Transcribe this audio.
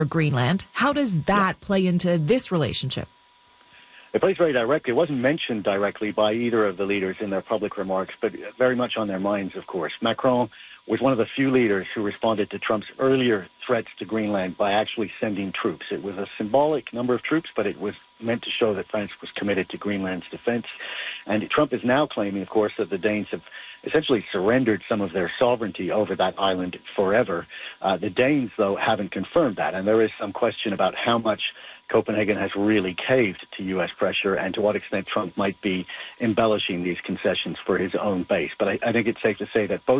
Greenland. How does that play into this relationship? It plays very directly. It wasn't mentioned directly by either of the leaders in their public remarks, but very much on their minds, of course. Macron was one of the few leaders who responded to Trump's earlier threats to Greenland by actually sending troops. It was a symbolic number of troops, but it was meant to show that France was committed to Greenland's defense. And Trump is now claiming, of course, that the Danes have essentially surrendered some of their sovereignty over that island forever. The Danes, though, haven't confirmed that, and there is some question about how much Copenhagen has really caved to U.S. pressure and to what extent Trump might be embellishing these concessions for his own base. But I think it's safe to say that both